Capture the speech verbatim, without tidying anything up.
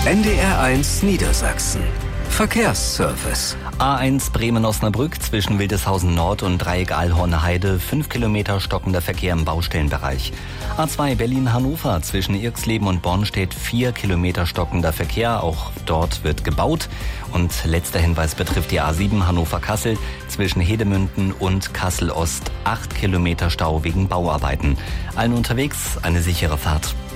N D R eins Niedersachsen. Verkehrsservice. A eins Bremen-Osnabrück zwischen Wildeshausen Nord und Dreieck Alhorne-Heide, fünf Kilometer stockender Verkehr im Baustellenbereich. A zwei Berlin-Hannover zwischen Irxleben und Bornstedt, vier Kilometer stockender Verkehr, auch dort wird gebaut. Und letzter Hinweis betrifft die A sieben Hannover-Kassel zwischen Hedemünden und Kassel-Ost, acht Kilometer Stau wegen Bauarbeiten. Allen unterwegs eine sichere Fahrt.